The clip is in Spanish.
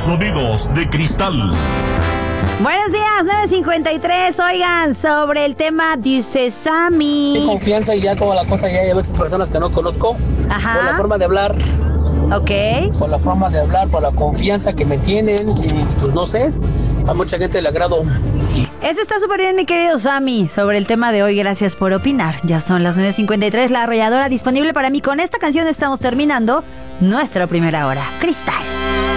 Sonidos de cristal. Buenos días, 9:53. Oigan, sobre el tema dice Sammy. Confianza y ya toda la cosa, ya hay a veces personas que no conozco. Ajá. Por la forma de hablar. Ok. Por la forma de hablar, por la confianza que me tienen. Y pues no sé, a mucha gente le agrado. Eso está súper bien, mi querido Sammy. Sobre el tema de hoy, gracias por opinar. Ya son las 9:53, La Arrolladora disponible para mí. Con esta canción estamos terminando nuestra primera hora. Cristal.